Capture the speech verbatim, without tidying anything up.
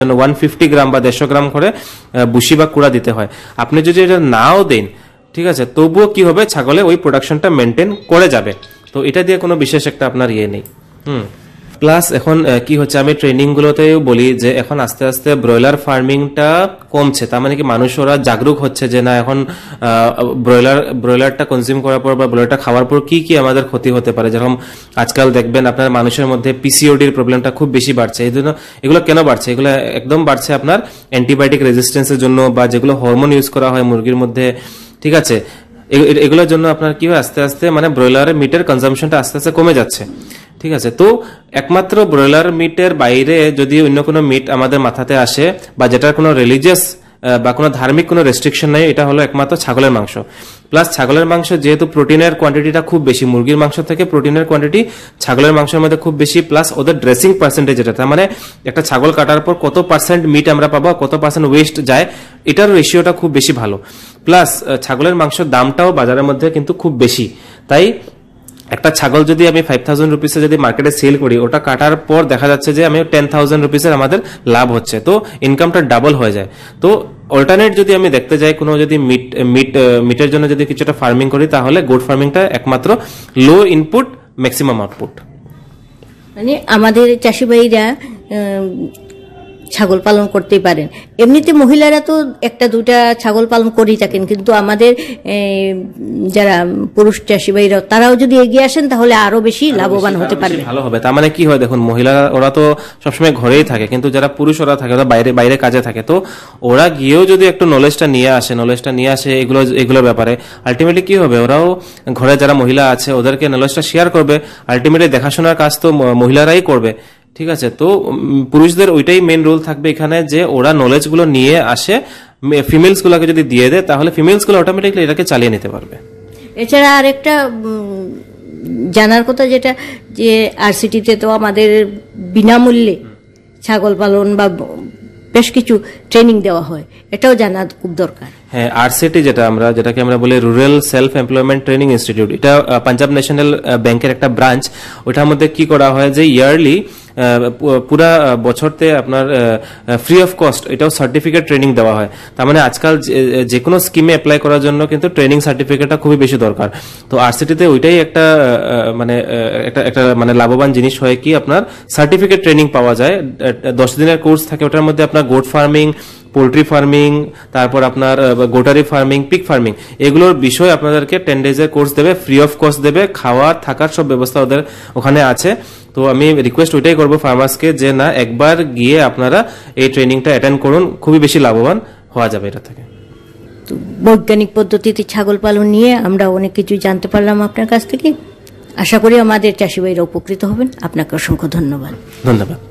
One fifty গ্রাম বা দেড়শো গ্রাম করে বুসি বা কুড়া দিতে হয়। আপনি যদি এটা নাও দেন, ঠিক আছে, তবুও কি হবে, ছাগলে ওই প্রোডাকশনটা মেনটেন করে যাবে। তো এটা দিয়ে কোনো বিশেষ একটা আপনার ইয়ে নেই। হুম প্লাস এখন কি হচ্ছে, আমি ট্রেনিং গুলোতেও বলি যে এখন আস্তে আস্তে ব্রয়লার ফার্মিংটা কমছে। তার মানে কি মানুষ ওরা জাগরুক হচ্ছে যে না, এখন ব্রয়লার ব্রয়লারটা কনজিউম করার পর বা ব্রয়লারটা খাওয়ার পর কি কি আমাদের ক্ষতি হতে পারে। যেরকম আজকাল দেখবেন আপনার মানুষের মধ্যে পিসিওডির প্রবলেমটা খুব বেশি বাড়ছে। এই জন্য এগুলো কেন বাড়ছে, এগুলো একদম বাড়ছে আপনার অ্যান্টিবায়োটিক রেজিস্ট্যান্সের জন্য, বা যেগুলো হরমোন ইউজ করা হয় মুরগির মধ্যে, ঠিক আছে, এগুলোর জন্য আপনার কি হয়, আস্তে আস্তে মানে ব্রয়লারের মিটের কনজাম্পশনটা আস্তে আস্তে কমে যাচ্ছে। ঠিক আছে, তো একমাত্র ব্রয়লার মিটের বাইরে যদি অন্য কোনো মিট আমাদের মাথাতে আসে বা যেটার কোনো রিলিজিয়াস বা কোনো ধার্মিক কোনো রেস্ট্রিকশন নেই, এটা হলো একমাত্র ছাগলের মাংস। প্লাস ছাগলের মাংস যেহেতু প্রোটিনের কোয়ান্টিটিটা খুব বেশি, মুরগির মাংস থেকে প্রোটিনের কোয়ান্টিটি ছাগলের মাংসের মধ্যে খুব বেশি, প্লাস ওদের ড্রেসিং পার্সেন্টেজ, এটা তার মানে একটা ছাগল কাটার পর কত পার্সেন্ট মিট আমরা পাবো, কত পার্সেন্ট ওয়েস্ট যায়, এটার রেশিওটা খুব বেশি ভালো। প্লাস ছাগলের মাংসের দামটাও বাজারের মধ্যে কিন্তু খুব বেশি। তাই একটা ছাগল যদি আমি ফাইভ থাউজেন্ড রুপিসে যদি মার্কেটে সেল করি, ওটা কাটার পর দেখা যাচ্ছে যে আমি টেন থাউজেন্ড রুপিসের আমাদের লাভ হচ্ছে, তো ইনকামটা ডাবল হয়ে যায়। তো অল্টারনেট যদি আমি দেখতে যাই, কোনো যদি মিট মিট মিটের জন্য যদি কিছুটা ফার্মিং করি, তাহলে গোট ফার্মিংটা একমাত্র লো ইনপুট ম্যাক্সিমাম আউটপুট। মানে আমাদের চাষি ভাইরা ছাগল পালন করতেই পারেন। এমনিতে মহিলারা তো একটা দুটা ছাগল পালন করেই থাকেন, কিন্তু আমাদের যারা পুরুষ চাষি ভাইরা তারাও যদি এগিয়ে আসেন তাহলে আরো বেশি লাভবান হতে পারবে, ভালো হবে। তার মানে কি হয় দেখুন, মহিলারা ওরা তো সবসময় ঘরেই থাকে, কিন্তু যারা পুরুষ ওরা থাকে, ওরা বাইরে বাইরে কাজে থাকে, তো ওরা গিয়েও যদি একটু নলেজটা নিয়ে আসে নলেজটা নিয়ে আসে এগুলো এগুলোর ব্যাপারে, আলটিমেটলি কি হবে, ওরাও ঘরে যারা মহিলা আছে ওদেরকে নলেজটা শেয়ার করবে। আলটিমেটলি দেখাশোনার কাজ তো মহিলারাই করবে, ঠিক আছে। তো পুরুষদের ওইটাই মেন রোল থাকবে এখানে, যে ওরা নলেজ গুলো নিয়ে আসে, ফিমেলস গুলোকে যদি দিয়ে দেয় তাহলে ফিমেলস গুলো অটোমেটিকলি এটাকে চালিয়ে নিতে পারবে। এছাড়া আরেকটা জানার কথা, যেটা যে আরসিটিতে তো আমাদের বিনামূল্যে ছাগল পালন বা বেশ কিছু ট্রেনিং দেওয়া হয়, এটাও জানা খুব দরকার। হ্যাঁ, আরসিটি যেটা আমরা যেটাকে আমরা বলি rural self employment training institute, এটা পাঞ্জাব ন্যাশনাল ব্যাংকের একটা ব্রাঞ্চ। ওটার মধ্যে কি করা হয় যে ইয়ারলি পুরা বছরতে আপনার ফ্রি অফ কস্ট এটাও সার্টিফিকেট ট্রেনিং দেওয়া হয়। তার মানে আজকাল যে কোনো স্কিমে অ্যাপ্লাই করার জন্য কিন্তু ট্রেনিং সার্টিফিকেটটা খুবই বেশি দরকার। তো আরসিটিতে ওইটাই একটা মানে একটা একটা মানে লাভবান জিনিস হয় কি, আপনার সার্টিফিকেট ট্রেনিং পাওয়া যায়। দশ দিনের কোর্স থাকে, ওটার মধ্যে আপনার গোট ফার্মিং, পোল্ট্রি ফার্মিং, তারপর আপনার গোটারি ফার্মিং, পিক ফার্মিং, এগুলোর বিষয় আপনাদেরকে টেন ডেজের কোর্স দেবে, ফ্রি অফ কস্ট দেবে, খাওয়া থাকার সব ব্যবস্থা ওদের ওখানে আছে। তো আমি রিকোয়েস্ট ওইটাই করবো ফার্মার্সকে যে না, একবার গিয়ে আপনারা এই ট্রেনিংটা অ্যাটেন্ড করুন, খুবই বেশি লাভবান হওয়া যাবে এটা থেকে। বৈজ্ঞানিক পদ্ধতিতে ছাগল পালন নিয়ে আমরা অনেক কিছু জানতে পারলাম আপনার কাছ থেকে। আশা করি আমাদের চাষি ভাইরা উপকৃত হবেন। আপনাকে অসংখ্য ধন্যবাদ। ধন্যবাদ।